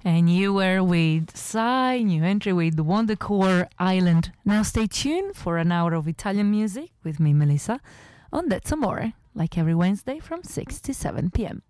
And you were with Psy, new entry with Wondercore Island. Now stay tuned for an hour of Italian music with me, Melissa, on That's Amore, like every Wednesday from 6 to 7 p.m.